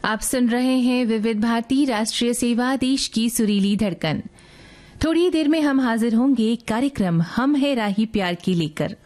आप सुन रहे हैं विविध भारती राष्ट्रीय सेवा, देश की सुरीली धड़कन। थोड़ी देर में हम हाजिर होंगे कार्यक्रम हम है राही प्यार की लेकर।